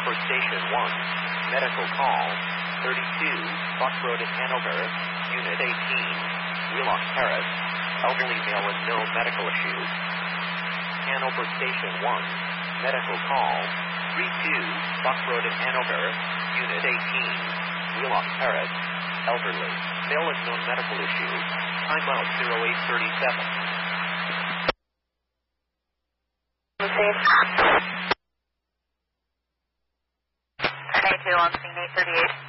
for Station 1. Medical call. 32, Buck Road in Hanover. Unit 18. Wheelock Terrace. Elderly male with no medical issues. Hanover Station 1. Medical call. 32, Buck Road in Hanover. Unit 18. Wheelock Terrace. Elderly male with no medical issues. Timeout 0837. Tornado 2 on scene 838.